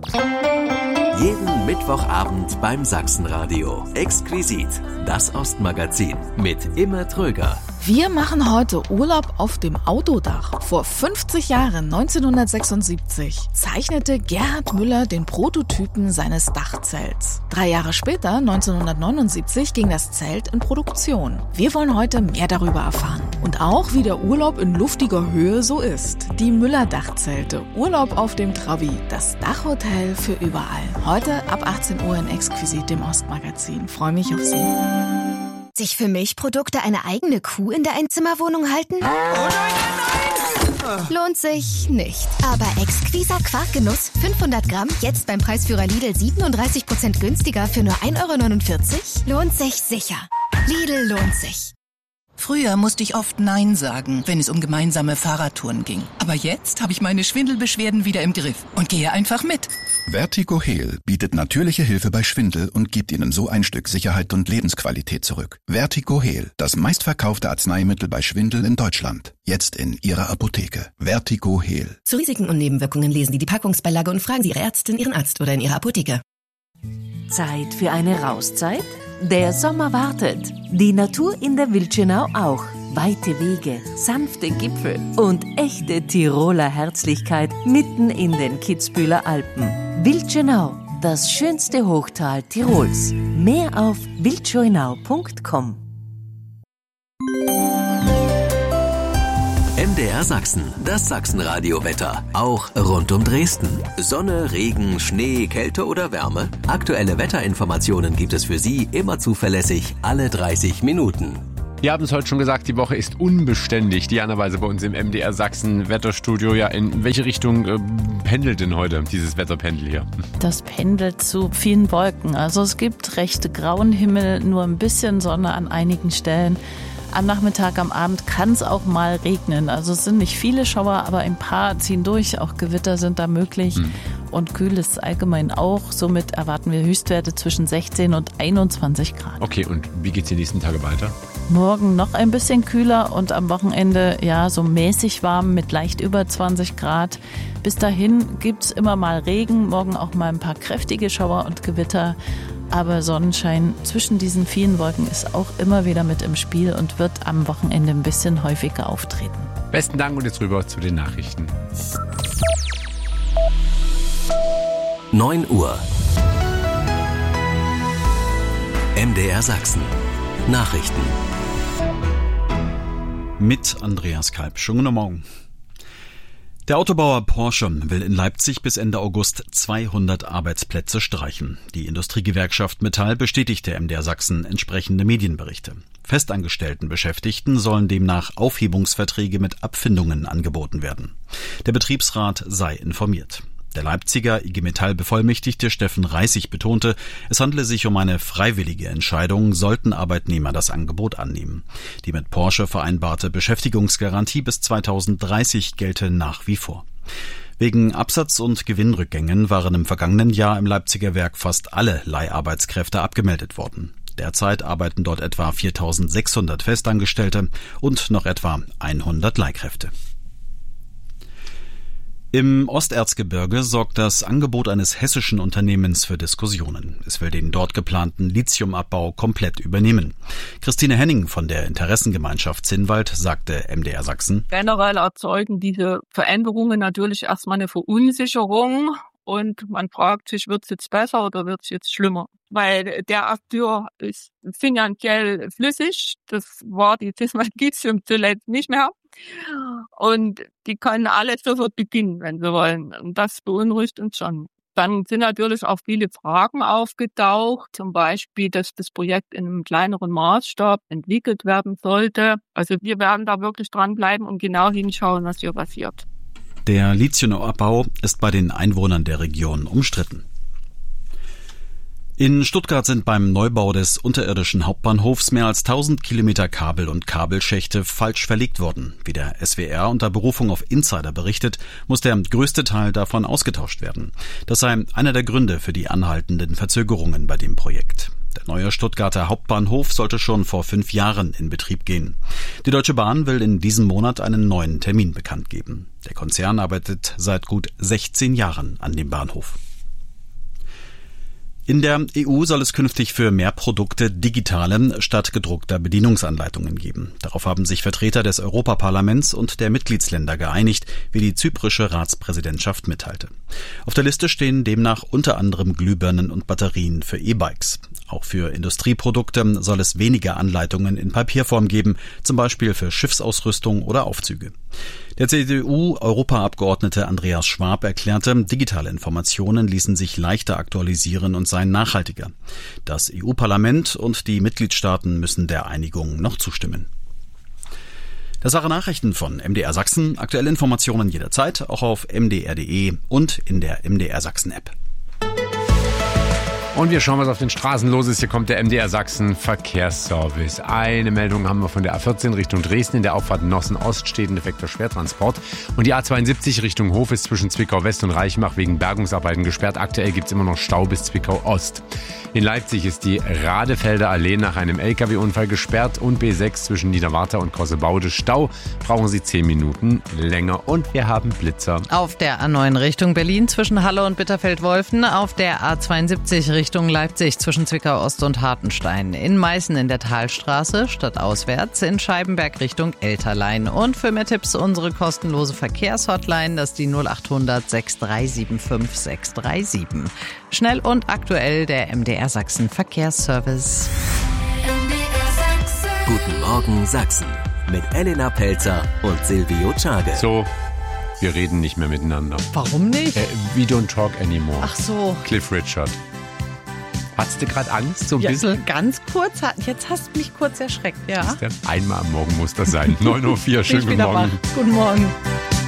Jeden Mittwochabend beim Sachsenradio. Exquisit, das Ostmagazin mit Imme Tröger. Wir machen heute Urlaub auf dem Autodach. Vor 50 Jahren, 1976, zeichnete Gerhard Müller den Prototypen seines Dachzelts. 3 Jahre später, 1979, ging das Zelt in Produktion. Wir wollen heute mehr darüber erfahren. Und auch, wie der Urlaub in luftiger Höhe so ist. Die Müller-Dachzelte, Urlaub auf dem Trabi, das Dachhotel für überall. Heute ab 18 Uhr in Exquisit, dem Ostmagazin. Freue mich auf Sie. Sich für Milchprodukte eine eigene Kuh in der Einzimmerwohnung halten? Oh nein! Lohnt sich nicht. Aber Exquisa Quarkgenuss 500 Gramm, jetzt beim Preisführer Lidl 37% günstiger für nur 1,49 €? Lohnt sich sicher. Lidl lohnt sich. Früher musste ich oft Nein sagen, wenn es um gemeinsame Fahrradtouren ging. Aber jetzt habe ich meine Schwindelbeschwerden wieder im Griff und gehe einfach mit. Vertigo Heal bietet natürliche Hilfe bei Schwindel und gibt Ihnen so ein Stück Sicherheit und Lebensqualität zurück. Vertigo Heal, das meistverkaufte Arzneimittel bei Schwindel in Deutschland. Jetzt in Ihrer Apotheke. Vertigo Heal. Zu Risiken und Nebenwirkungen lesen Sie die Packungsbeilage und fragen Sie Ihre Ärztin, Ihren Arzt oder in Ihrer Apotheke. Zeit für eine Rauszeit? Der Sommer wartet. Die Natur in der Wildschönau auch. Weite Wege, sanfte Gipfel und echte Tiroler Herzlichkeit mitten in den Kitzbüheler Alpen. Wildschönau, das schönste Hochtal Tirols. Mehr auf wildschönau.com. MDR Sachsen, das Sachsenradio-Wetter. Auch rund um Dresden. Sonne, Regen, Schnee, Kälte oder Wärme. Aktuelle Wetterinformationen gibt es für Sie immer zuverlässig alle 30 Minuten. Wir haben es heute schon gesagt, die Woche ist unbeständig. Diana Weise bei uns im MDR Sachsen Wetterstudio. Ja, in welche Richtung pendelt denn heute dieses Wetterpendel hier? Das pendelt zu vielen Wolken. Also es gibt recht grauen Himmel, nur ein bisschen Sonne an einigen Stellen. Am Nachmittag, am Abend kann es auch mal regnen. Also es sind nicht viele Schauer, aber ein paar ziehen durch. Auch Gewitter sind da möglich. Und kühl ist es allgemein auch. Somit erwarten wir Höchstwerte zwischen 16 und 21 Grad. Okay, und wie geht's die nächsten Tage weiter? Morgen noch ein bisschen kühler und am Wochenende ja so mäßig warm mit leicht über 20 Grad. Bis dahin gibt's immer mal Regen, morgen auch mal ein paar kräftige Schauer und Gewitter. Aber Sonnenschein zwischen diesen vielen Wolken ist auch immer wieder mit im Spiel und wird am Wochenende ein bisschen häufiger auftreten. Besten Dank und jetzt rüber zu den Nachrichten. 9 Uhr. MDR Sachsen. Nachrichten. Mit Andreas Kalb. Schönen guten Morgen. Der Autobauer Porsche will in Leipzig bis Ende August 200 Arbeitsplätze streichen. Die Industriegewerkschaft Metall bestätigte MDR Sachsen entsprechende Medienberichte. Festangestellten Beschäftigten sollen demnach Aufhebungsverträge mit Abfindungen angeboten werden. Der Betriebsrat sei informiert. Der Leipziger IG Metall-Bevollmächtigte Steffen Reissig betonte, es handle sich um eine freiwillige Entscheidung, sollten Arbeitnehmer das Angebot annehmen. Die mit Porsche vereinbarte Beschäftigungsgarantie bis 2030 gelte nach wie vor. Wegen Absatz- und Gewinnrückgängen waren im vergangenen Jahr im Leipziger Werk fast alle Leiharbeitskräfte abgemeldet worden. Derzeit arbeiten dort etwa 4.600 Festangestellte und noch etwa 100 Leihkräfte. Im Osterzgebirge sorgt das Angebot eines hessischen Unternehmens für Diskussionen. Es will den dort geplanten Lithiumabbau komplett übernehmen. Christine Henning von der Interessengemeinschaft Zinnwald sagte MDR Sachsen: Generell erzeugen diese Veränderungen natürlich erstmal eine Verunsicherung und man fragt sich, wird es jetzt besser oder wird es jetzt schlimmer? Weil der Akteur ist finanziell flüssig, das war die Zinnwald Lithium zuletzt nicht mehr. Und die können alles sofort beginnen, wenn sie wollen. Und das beunruhigt uns schon. Dann sind natürlich auch viele Fragen aufgetaucht, zum Beispiel, dass das Projekt in einem kleineren Maßstab entwickelt werden sollte. Also wir werden da wirklich dranbleiben und genau hinschauen, was hier passiert. Der Lithiumabbau ist bei den Einwohnern der Region umstritten. In Stuttgart sind beim Neubau des unterirdischen Hauptbahnhofs mehr als 1000 Kilometer Kabel und Kabelschächte falsch verlegt worden. Wie der SWR unter Berufung auf Insider berichtet, muss der größte Teil davon ausgetauscht werden. Das sei einer der Gründe für die anhaltenden Verzögerungen bei dem Projekt. Der neue Stuttgarter Hauptbahnhof sollte schon vor 5 Jahren in Betrieb gehen. Die Deutsche Bahn will in diesem Monat einen neuen Termin bekannt geben. Der Konzern arbeitet seit gut 16 Jahren an dem Bahnhof. In der EU soll es künftig für mehr Produkte digitale statt gedruckter Bedienungsanleitungen geben. Darauf haben sich Vertreter des Europaparlaments und der Mitgliedsländer geeinigt, wie die zyprische Ratspräsidentschaft mitteilte. Auf der Liste stehen demnach unter anderem Glühbirnen und Batterien für E-Bikes. Auch für Industrieprodukte soll es weniger Anleitungen in Papierform geben, zum Beispiel für Schiffsausrüstung oder Aufzüge. Der CDU-Europaabgeordnete Andreas Schwab erklärte, digitale Informationen ließen sich leichter aktualisieren und seien nachhaltiger. Das EU-Parlament und die Mitgliedstaaten müssen der Einigung noch zustimmen. Das waren Nachrichten von MDR Sachsen. Aktuelle Informationen jederzeit, auch auf mdr.de und in der MDR Sachsen-App. Und wir schauen, was auf den Straßen los ist. Hier kommt der MDR Sachsen Verkehrsservice. Eine Meldung haben wir von der A14 Richtung Dresden. In der Auffahrt Nossen-Ost steht ein defekter Schwertransport. Und die A72 Richtung Hof ist zwischen Zwickau-West und Reichenbach wegen Bergungsarbeiten gesperrt. Aktuell gibt es immer noch Stau bis Zwickau-Ost. In Leipzig ist die Radefelder Allee nach einem LKW-Unfall gesperrt und B6 zwischen Niederwarta und Kossebaude Stau. Brauchen Sie 10 Minuten länger und wir haben Blitzer. Auf der A9 Richtung Berlin zwischen Halle und Bitterfeld-Wolfen. Auf der A72 Richtung Leipzig zwischen Zwickau-Ost und Hartenstein. In Meißen in der Talstraße stadtauswärts. In Scheibenberg Richtung Elterlein. Und für mehr Tipps unsere kostenlose Verkehrshotline. Das ist die 0800 6375 637. Schnell und aktuell der MDR Sachsen Verkehrsservice. Guten Morgen Sachsen mit Elena Pelzer und Silvio Czage. So, wir reden nicht mehr miteinander. Warum nicht? We don't talk anymore. Ach so. Cliff Richard. Hattest du gerade Angst, so ein Ja, bisschen? ganz kurz. Jetzt hast du mich kurz erschreckt, ja. Einmal am Morgen muss das sein. 9:04 Uhr, schönen guten Morgen. Guten Morgen.